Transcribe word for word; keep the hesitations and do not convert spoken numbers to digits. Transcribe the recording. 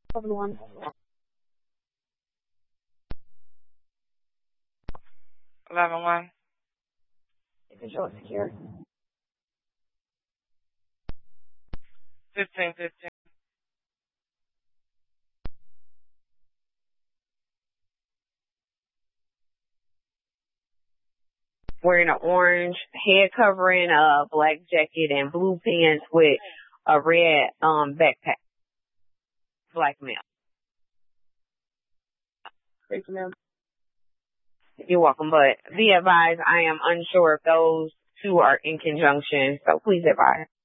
Everyone. eleven one. Control secure. fifteen fifteen. Wearing an orange head covering, a black jacket, and blue pants with a red um backpack. Black male. Thank you, ma'am. You're welcome, but be advised, I am unsure if those two are in conjunction, so please advise.